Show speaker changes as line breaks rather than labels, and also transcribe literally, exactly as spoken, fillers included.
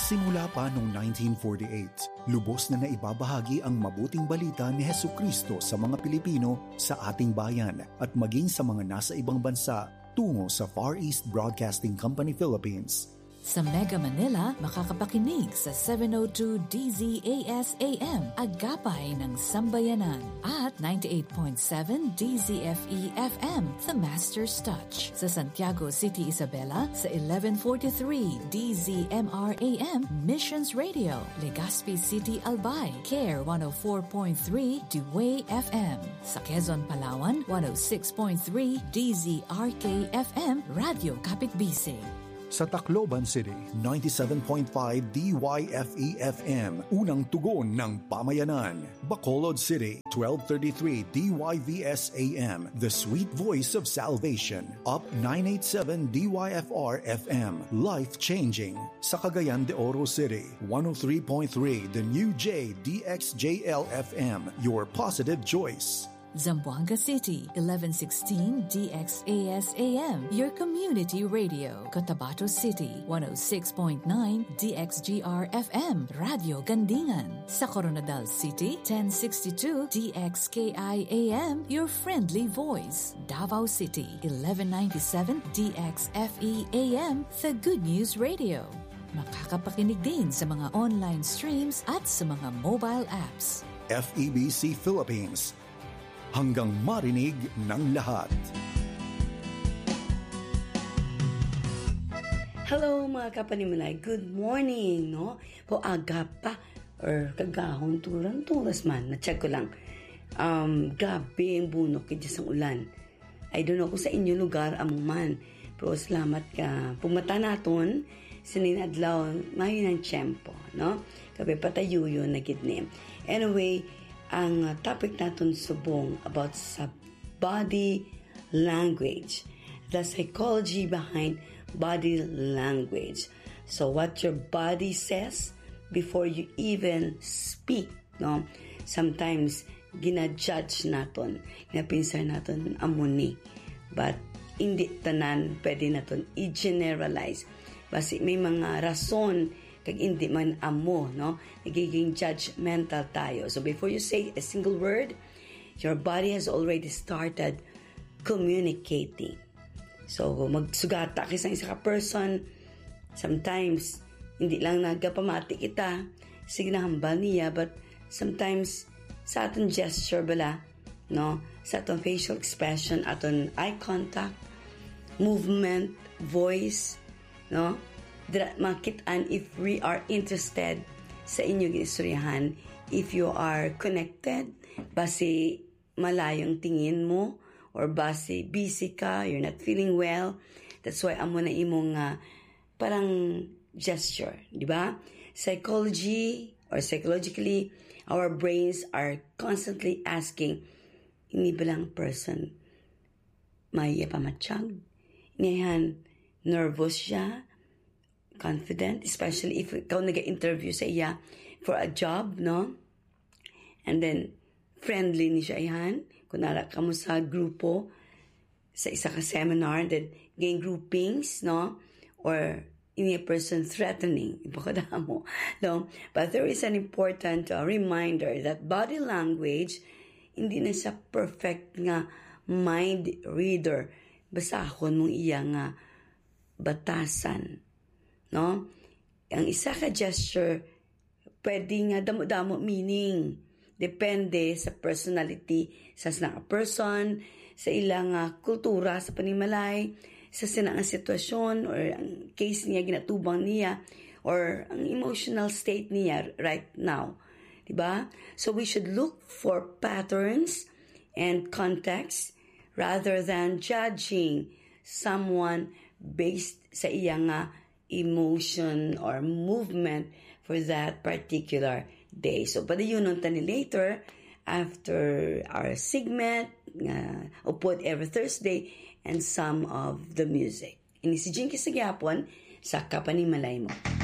Simula pa noong nineteen forty-eight, lubos na naibabahagi ang mabuting balita ni Hesukristo sa mga Pilipino sa ating bayan at maging sa mga nasa ibang bansa tungo sa Far East Broadcasting Company Philippines.
Sa Mega Manila, makakapakinig sa seven oh two D Z A S A M, Agapay ng Sambayanan, at ninety-eight point seven D Z F E F M, The Master's Touch. Sa Santiago City, Isabela, sa eleven forty-three D Z M R A M, Missions Radio. Legazpi City, Albay, Care one oh four point three Dewey F M. Sa Quezon, Palawan, one oh six point three D Z R K F M, Radio Kapitbisig.
Sa Tacloban City, ninety-seven point five D Y F E F M, unang tugon ng pamayanan. Bacolod City, twelve thirty-three D Y V S A M, the sweet voice of salvation. Up nine eighty-seven D Y F R F M, life-changing. Sa Cagayan de Oro City, one oh three point three The New J D X J L F M, your positive choice.
Zamboanga City, eleven sixteen D X A S A M, your community radio. Cotabato City, one oh six point nine D X G R F M, Radio Gandingan. Sa Coronadal City, ten sixty-two D X K I A M, your friendly voice. Davao City, eleven ninety-seven D X F E A M, the Good News Radio. Makakapakinig din sa mga online streams at sa mga mobile apps.
F E B C Philippines, hanggang marinig ng lahat.
Hello mga kapanimalay, good morning, no? Po aga pa, or kagahon turang turas man, na-check ko lang. Um, gabi ang bunok, kaya sa ulan. I don't know kung sa inyo lugar among man, pero salamat ka. Pumata naton, sininadlaw, mayo ng tiyempo, no? Kape patayo yun na gitnim. Anyway, ang topic natin subong about sa body language, the psychology behind body language. So what your body says before you even speak, no? Sometimes gina-judge naton, ginapinsar naton amuni, but hindi tanan pwede naton i-generalize. Basi may mga rason kag hindi man amo, no? Nagiging judgmental tayo. So before you say a single word, your body has already started communicating. So magsugata ka sa isa ka person, sometimes hindi lang nagapamati kita, sige na hambal niya, but sometimes sa aton gesture bala, no? Sa aton facial expression, aton eye contact, movement, voice, no? Makitaan if we are interested sa inyong istoryahan, if you are connected, basi malayong tingin mo, or basi busy ka, you're not feeling well, that's why amo na imong uh, parang gesture, di ba? Psychology or psychologically, our brains are constantly asking, ini ba lang person may pamatsyag? Inihan, nervous siya, confident, especially if ikaw nag-interview sa iya for a job, no? And then, friendly ni siya ihan. Kung nara ka mo sa grupo, sa isa ka seminar, then gain groupings, no? Or any person threatening, ibakada mo, no? But there is an important uh, reminder that body language, hindi na sa perfect nga mind reader. Basahon mong iya nga batasan, no? Ang isa ka gesture pwede nga damo-damo meaning, depende sa personality sa sinang person, sa ilang uh, kultura sa panimalay, sa sinang sitwasyon or ang case niya ginatubang niya or ang emotional state niya right now, diba? So we should look for patterns and context rather than judging someone based sa iyang uh, emotion or movement for that particular day. So, padayunon tani later after our segment, uh, upod every Thursday, and some of the music. Ini si Jinky Sagyapon sa Kapanimalay Mo.